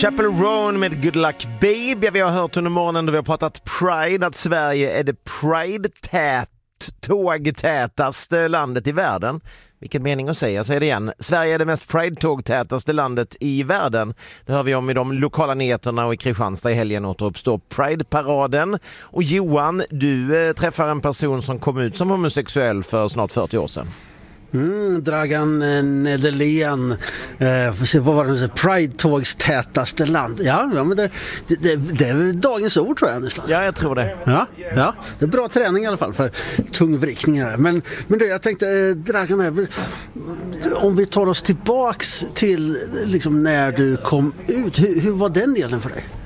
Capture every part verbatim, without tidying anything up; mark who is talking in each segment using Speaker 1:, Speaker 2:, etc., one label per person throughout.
Speaker 1: Chapel Roan med Good Luck Babe. Vi har hört under morgonen då vi har pratat Pride att Sverige är det Pride-tät, tågtätaste landet i världen. Vilken mening att säga, säger det igen. Sverige är det mest Pride-tågtätaste landet i världen. Det hör vi om i de lokala nyheterna, och i Kristianstad i helgen återuppstår Pride-paraden. Och Johan, du eh, träffar en person som kom ut som homosexuell för snart fyrtio år sedan.
Speaker 2: Mm, Dragan Nederlén, eh, vad var det? Pride-tågs tätaste land. Ja, ja men det, det, det, det är dagens ord, tror jag nästan.
Speaker 1: Ja, jag tror det.
Speaker 2: Ja, ja, det är bra träning i alla fall för tungvrickningar. Men, men det, jag tänkte, eh, Dragan, här, om vi tar oss tillbaks till liksom, när du kom ut, hur, hur var den delen för dig?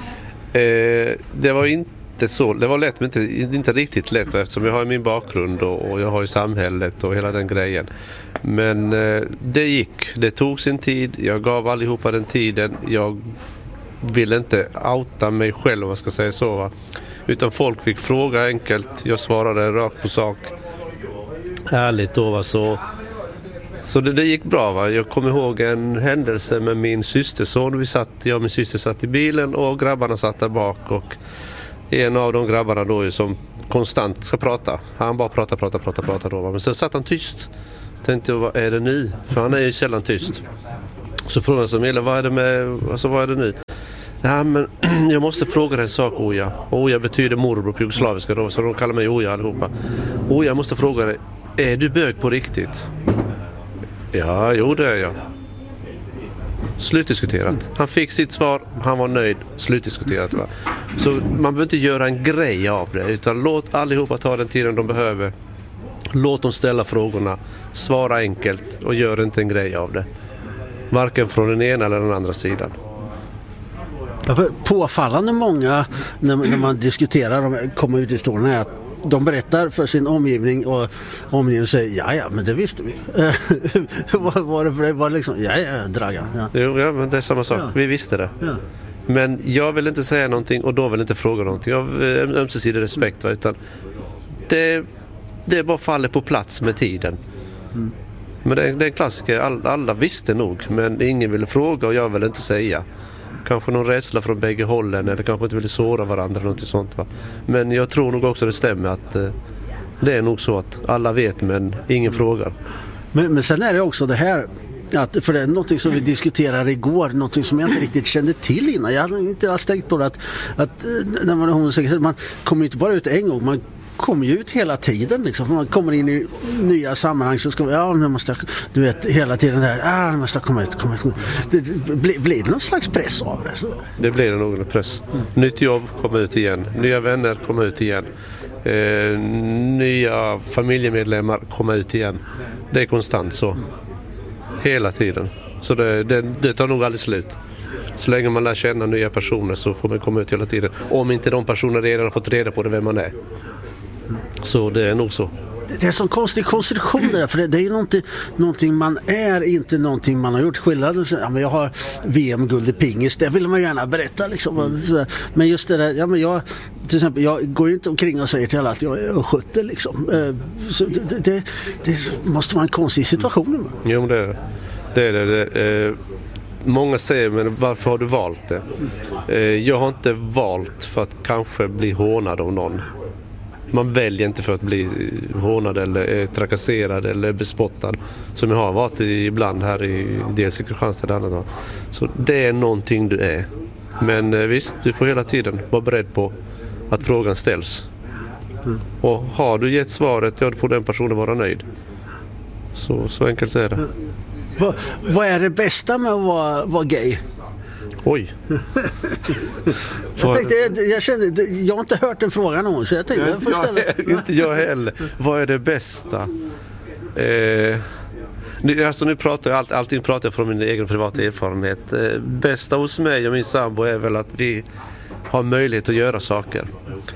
Speaker 3: Eh, det var inte så, det var lätt men inte, inte riktigt lätt, eftersom jag har min bakgrund och, och jag har ju samhället och hela den grejen. Men eh, det gick, det tog sin tid, jag gav allihopa den tiden, jag ville inte outa mig själv om man ska säga så, va? Utan folk fick fråga enkelt, jag svarade rakt på sak, ärligt då, va? Så, så det, det gick bra, va? Jag kommer ihåg en händelse med min systerson, vi satt, jag och min syster satt i bilen och grabbarna satt där bak, och en av de grabbarna då är som konstant ska prata. Han bara pratar, pratar, pratar, pratar då. Men så satt han tyst. Tänkte jag, vad är det nu? För han är ju sällan tyst. Så frågade han som Mille, vad är det med, alltså vad är det nu? Ja, men jag måste fråga dig en sak, Oja. Oja betyder morbror på jugoslaviska då, så de kallar mig Oja allihopa. Oja, jag måste fråga dig, är du bög på riktigt? Ja, jo det är jag. Slutdiskuterat. Han fick sitt svar, han var nöjd, slutdiskuterat, va? Så man behöver inte göra en grej av det, utan låt allihopa ta den tiden de behöver. Låt dem ställa frågorna, svara enkelt och gör inte en grej av det. Varken från den ena eller den andra sidan.
Speaker 2: Påfallande många när, när man diskuterar de kommer ut i historien är att de berättar för sin omgivning och omgivningen säger, ja ja, men det visste vi. Vad var det för det? Var liksom, ja ja, Dragan. Ja.
Speaker 3: Jo, ja, men det är samma sak. Ja. Vi visste det. Ja. Men jag vill inte säga någonting och då vill inte fråga någonting. Jag har ömsesidig respekt, va? Utan det, det bara faller på plats med tiden. Mm. Men det är, det är en klassiker. Alla, alla visste nog, men ingen ville fråga och jag vill inte säga. Kanske någon rädsla från bägge hållen, eller kanske inte ville såra varandra eller något sånt, va? Men jag tror nog också det stämmer att eh, det är nog så att alla vet men ingen mm. frågar. Men,
Speaker 2: men sen är det också det här att, för det är något som vi diskuterade igår, något som jag inte riktigt kände till innan. Jag hade inte alls tänkt på det att, att när man är homosexuell, man kommer inte bara ut en gång, man kommer ju ut hela tiden liksom. Man kommer in i nya sammanhang så ska man, ja, nu måste jag, du vet, hela tiden där, ja, nu måste jag komma ut, komma ut. Det, blir, blir det någon slags press av det? Så?
Speaker 3: Det blir det nog en press. Mm. Nytt jobb, komma ut igen. Nya vänner, komma ut igen. Eh, nya familjemedlemmar, komma ut igen. Det är konstant så. Hela tiden. Så det, det, det tar nog aldrig slut. Så länge man lär känna nya personer så får man komma ut hela tiden. Om inte de personer redan har fått reda på det, vem man är. Så det är nog så.
Speaker 2: Det är så konstig konstruktion där, för det, det är ju någonting, någonting man är, inte någonting man har gjort. Skillnaden, ja, men jag har V M-guld i pingis, det vill man gärna berätta liksom. Mm. Men just det där, ja, men jag, till exempel, jag går ju inte omkring och säger till alla att jag är sjuttio liksom. Så det, det, det måste vara en konstig situation. Mm.
Speaker 3: Jo, det är det. Det är det. det eh, många säger, men varför har du valt det? Eh, jag har inte valt för att kanske bli hånad av någon. Man väljer inte för att bli hånad eller trakasserad eller bespottad, som jag har varit ibland här i dels i Kristianstad. Så det är någonting du är. Men visst, du får hela tiden vara beredd på att frågan ställs. Mm. Och har du gett svaret, ja, då får den personen vara nöjd. Så, så enkelt är det. Mm.
Speaker 2: Vad, vad är det bästa med att vara, vara gay?
Speaker 3: Oj.
Speaker 2: jag, tänkte, jag, kände, jag har inte hört den frågan någon, så jag tänkte jag får ställa.
Speaker 3: Jag, inte jag heller. Vad är det bästa? Eh, nu, alltså nu pratar jag, all, allting pratar jag från min egen privata erfarenhet. Eh, bästa hos mig och min sambo är väl att vi har möjlighet att göra saker.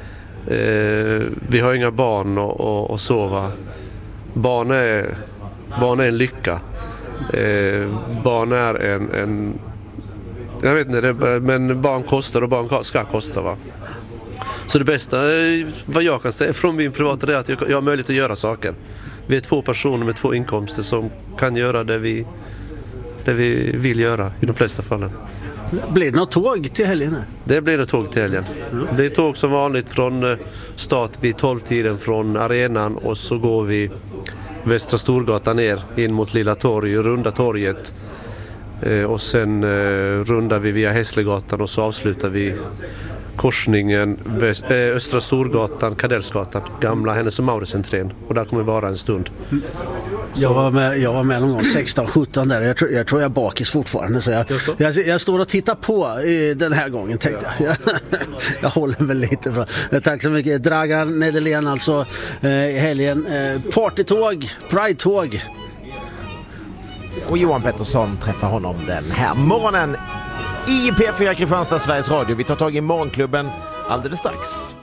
Speaker 3: Eh, vi har inga barn och, och, och sova. Barn är, barn är en lycka. Eh, barn är en... en Jag vet inte, men barn kostar och barn ska kosta, va? Så det bästa, vad jag kan säga från min privata, är att jag har möjlighet att göra saker. Vi är två personer med två inkomster som kan göra det vi, det det vi vill göra i de flesta fallen.
Speaker 2: Blir det något tåg till helgen? Här?
Speaker 3: Det blir ett tåg till helgen. Det blir tåg som vanligt från start vid tolv-tiden från arenan och så går vi Västra Storgatan ner in mot Lilla torg, runda torget och sen rundar vi via Hässlegatan och så avslutar vi korsningen Östra Storgatan, Kadellsgatan, gamla Hennes och Mauritz-entrén, och där kommer vi vara en stund.
Speaker 2: Jag var med, jag var med någon gång sexton sjutton där. Jag tror jag, tror jag är bakis fortfarande. Så jag, jag, jag står och tittar på i den här gången, tänkte jag. Jag, jag håller väl lite från. Tack så mycket. Dragan Nederlén alltså eh, i helgen. Eh, partytåg, Pride-tåg.
Speaker 1: Och Johan Pettersson träffar honom den här morgonen i P fyra Kristianstad, Sveriges Radio. Vi tar tag i morgonklubben alldeles strax.